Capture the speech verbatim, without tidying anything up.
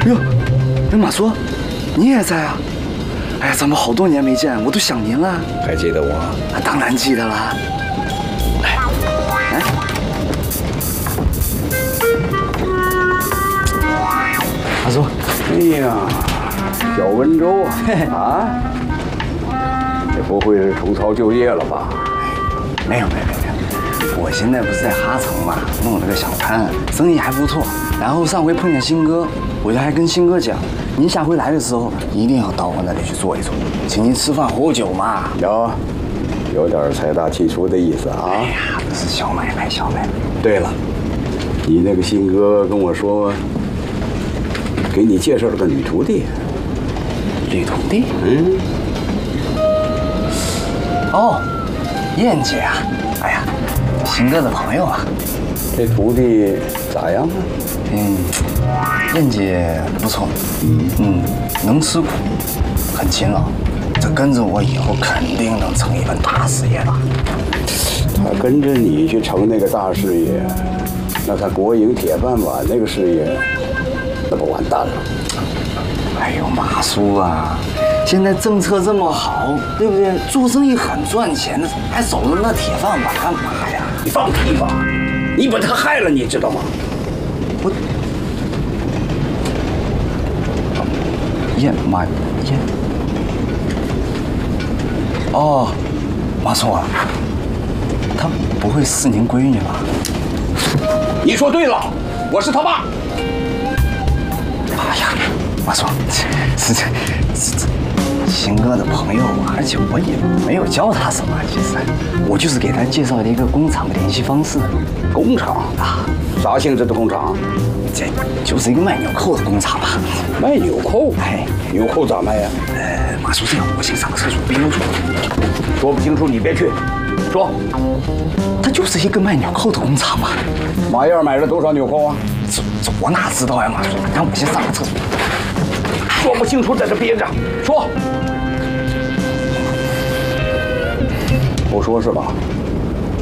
哟，哎，马叔，你也在啊？哎呀，咱们好多年没见，我都想您了。 还记得我？ 啊，当然记得了。来，来。马叔， 哎呀，小温州啊，啊，这不会是重操旧业了吧？ 没有没有没有没有，我现在不是在哈城嘛，弄了个小摊，生意还不错。然后上回碰见新哥，我就还跟新哥讲，您下回来的时候一定要到我那里去坐一坐，请您吃饭喝酒嘛。 有，有点财大气粗的意思啊。 哎呀，这是小买卖，小买卖。 对了，你那个新哥跟我说，给你介绍了个女徒弟。 女徒弟？ 嗯。 哦，燕姐啊，哎呀，新哥的朋友啊。 这徒弟咋样啊？ 嗯，燕姐不错，嗯，能吃苦，很勤劳，这跟着我以后肯定能成一番大事业的。 他跟着你去成那个大事业，那他国营铁饭碗那个事业，那不完蛋了？ 哎呦，马叔啊，现在政策这么好，对不对？做生意很赚钱的，还守着那铁饭碗干嘛呀？ 你放屁吧！你把他害了，你知道吗？ 我燕妈燕哦，马叔啊，她不会是您闺女吧？ 你说对了，我是他爸。 哎呀，马叔，是这是这新哥的朋友啊，而且我也没有教他什么，其实我就是给他介绍了一个工厂的联系方式。 工厂啊？啥性质的工厂？ 这就是一个卖纽扣的工厂吧。 卖纽扣？ 哎， 纽扣咋卖呀？ 呃，马叔，这样我先上个厕所，不清楚。 说不清楚你别去。说， 它就是一个卖纽扣的工厂嘛。 马燕买了多少纽扣啊？ 这这我哪知道呀，马叔，让我先上个厕所。 说不清楚在这憋着，说。不说是吧？